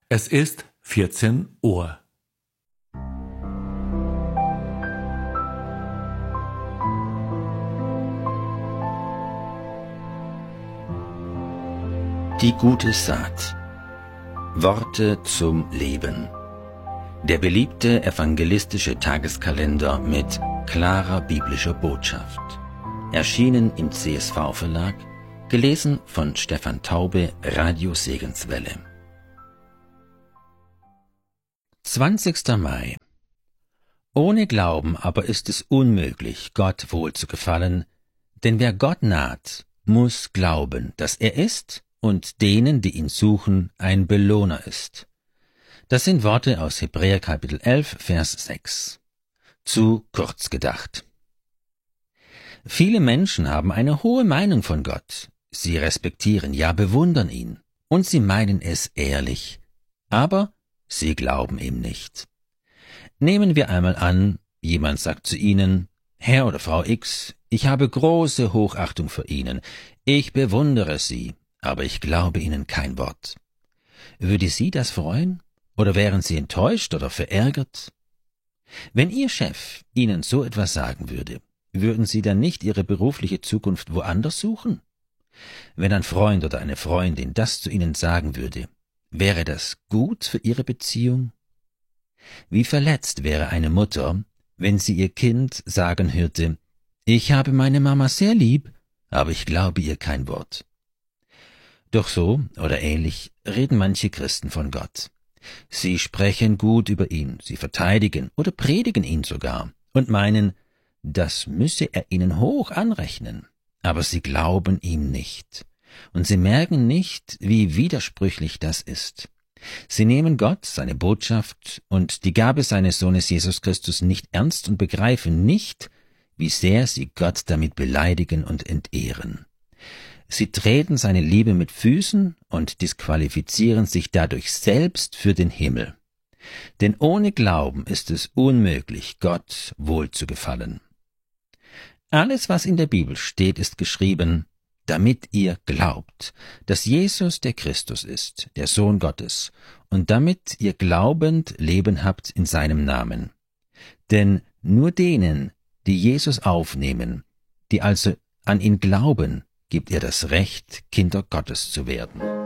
Es ist 14 Uhr. Die gute Saat. Worte zum Leben. Der beliebte evangelistische Tageskalender mit klarer biblischer Botschaft. Erschienen im CSV-Verlag, gelesen von Stefan Taube, Radio Segenswelle. 20. Mai. Ohne Glauben aber ist es unmöglich, Gott wohlzugefallen, denn wer Gott naht, muss glauben, dass er ist und denen, die ihn suchen, ein Belohner ist. Das sind Worte aus Hebräer Kapitel 11, Vers 6. Zu kurz gedacht. Viele Menschen haben eine hohe Meinung von Gott. Sie respektieren, ja bewundern ihn. Und sie meinen es ehrlich. Aber sie glauben ihm nicht. Nehmen wir einmal an, jemand sagt zu Ihnen, Herr oder Frau X, ich habe große Hochachtung für Ihnen. Ich bewundere Sie, aber ich glaube Ihnen kein Wort. Würde Sie das freuen? Oder wären Sie enttäuscht oder verärgert? Wenn Ihr Chef Ihnen so etwas sagen würde, würden Sie dann nicht Ihre berufliche Zukunft woanders suchen? Wenn ein Freund oder eine Freundin das zu Ihnen sagen würde, wäre das gut für Ihre Beziehung? Wie verletzt wäre eine Mutter, wenn sie ihr Kind sagen hörte, ich habe meine Mama sehr lieb, aber ich glaube ihr kein Wort. Doch so oder ähnlich reden manche Christen von Gott. Sie sprechen gut über ihn, sie verteidigen oder predigen ihn sogar und meinen, das müsse er ihnen hoch anrechnen. Aber sie glauben ihm nicht. Und sie merken nicht, wie widersprüchlich das ist. Sie nehmen Gott, seine Botschaft und die Gabe seines Sohnes Jesus Christus nicht ernst und begreifen nicht, wie sehr sie Gott damit beleidigen und entehren. Sie treten seine Liebe mit Füßen und disqualifizieren sich dadurch selbst für den Himmel. Denn ohne Glauben ist es unmöglich, Gott wohlzugefallen. Alles, was in der Bibel steht, ist geschrieben, damit ihr glaubt, dass Jesus der Christus ist, der Sohn Gottes, und damit ihr glaubend Leben habt in seinem Namen. Denn nur denen, die Jesus aufnehmen, die also an ihn glauben, gibt er das Recht, Kinder Gottes zu werden.